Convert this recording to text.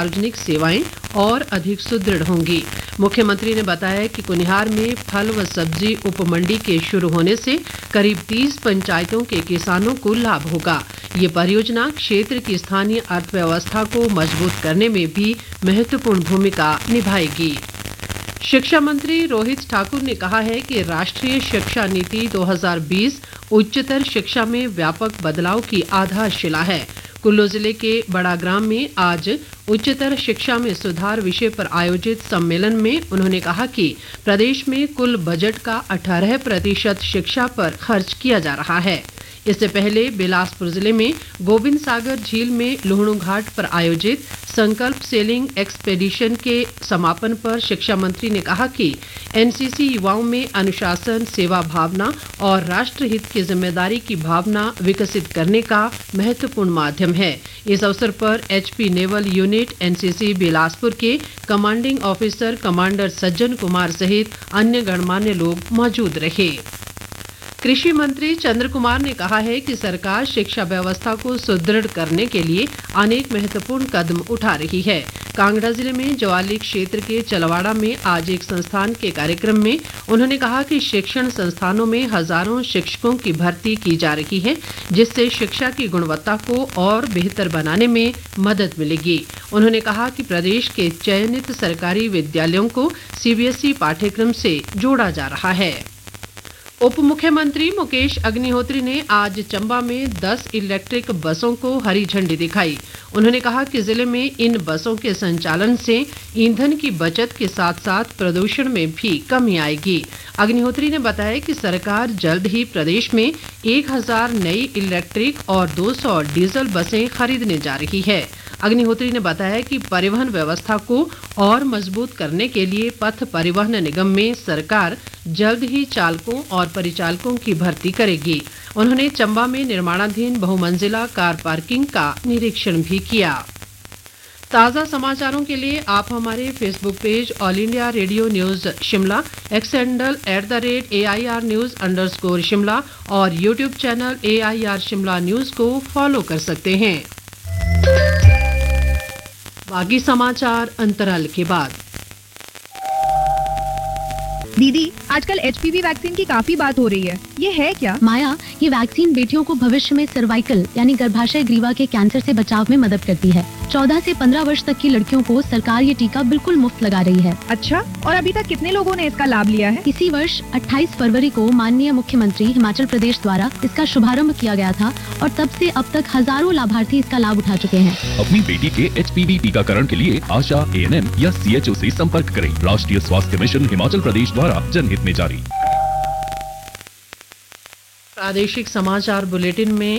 सार्वजनिक सेवाएं और अधिक सुदृढ़ होंगी। मुख्यमंत्री ने बताया कि कुनिहार में फल व सब्जी उपमंडी के शुरू होने से करीब 30 पंचायतों के किसानों को लाभ होगा। ये परियोजना क्षेत्र की स्थानीय अर्थव्यवस्था को मजबूत करने में भी महत्वपूर्ण भूमिका निभाएगी। शिक्षा मंत्री रोहित ठाकुर ने कहा है कि राष्ट्रीय शिक्षा नीति 2020 उच्चतर शिक्षा में व्यापक बदलाव की आधारशिला है। कुल्लू जिले के बड़ाग्राम में आज उच्चतर शिक्षा में सुधार विषय पर आयोजित सम्मेलन में उन्होंने कहा कि प्रदेश में कुल बजट का 18% शिक्षा पर खर्च किया जा रहा है। इससे पहले बिलासपुर जिले में गोविंद सागर झील में लुहणु घाट पर आयोजित संकल्प सेलिंग एक्सपेडिशन के समापन पर शिक्षा मंत्री ने कहा कि एनसीसी युवाओं में अनुशासन, सेवा भावना और राष्ट्रहित की जिम्मेदारी की भावना विकसित करने का महत्वपूर्ण माध्यम है। इस अवसर पर HP naval unit NCC Bilaspur के commanding officer commander Sajjan Kumar सहित अन्य गणमान्य लोग मौजूद रहे। कृषि मंत्री चंद्र कुमार ने कहा है कि सरकार शिक्षा व्यवस्था को सुदृढ़ करने के लिए अनेक महत्वपूर्ण कदम उठा रही है। कांगड़ा जिले में ज्वाली क्षेत्र के चलवाड़ा में आज एक संस्थान के कार्यक्रम में उन्होंने कहा कि शिक्षण संस्थानों में हजारों शिक्षकों की भर्ती की जा रही है, जिससे शिक्षा की गुणवत्ता को और बेहतर बनाने में मदद मिलेगी। उन्होंने कहा कि प्रदेश के चयनित सरकारी विद्यालयों को सीबीएसई पाठ्यक्रम से जोड़ा जा रहा है। उप मुख्यमंत्री मुकेश अग्निहोत्री ने आज चंबा में 10 इलेक्ट्रिक बसों को हरी झंडी दिखाई। उन्होंने कहा कि जिले में इन बसों के संचालन से ईंधन की बचत के साथ साथ प्रदूषण में भी कमी आएगी। अग्निहोत्री ने बताया कि सरकार जल्द ही प्रदेश में 1000 नई इलेक्ट्रिक और 200 डीजल बसें खरीदने जा रही है। अग्निहोत्री ने बताया कि परिवहन व्यवस्था को और मजबूत करने के लिए पथ परिवहन निगम में सरकार जल्द ही चालकों और परिचालकों की भर्ती करेगी। उन्होंने चंबा में निर्माणाधीन बहुमंजिला कार पार्किंग का निरीक्षण भी किया। ताज़ा समाचारों के लिए आप हमारे Facebook page all India radio news Shimla, x handle @AIR News _ और YouTube channel AIR Shimla news को फॉलो कर सकते हैं। बाकी समाचार अंतराल के बाद। दीदी, आजकल HPV वैक्सीन की काफी बात हो रही है, ये है क्या? माया, ये वैक्सीन बेटियों को भविष्य में सर्वाइकल यानी गर्भाशय ग्रीवा के कैंसर से बचाव में मदद करती है। 14 से 15 वर्ष तक की लड़कियों को सरकार ये टीका बिल्कुल मुफ्त लगा रही है। अच्छा, और अभी तक कितने लोगों ने इसका लाभ लिया है? इसी वर्ष 28 फरवरी को माननीय मुख्यमंत्री हिमाचल प्रदेश द्वारा इसका शुभारंभ किया गया था और तब से अब तक हजारों लाभार्थी इसका लाभ उठा चुके हैं। अपनी बेटी के HPV टीकाकरण के लिए आशा, ANM या CHO से संपर्क करें। राष्ट्रीय स्वास्थ्य मिशन हिमाचल प्रदेश द्वारा जनहित में जारी। प्रादेशिक समाचार बुलेटिन में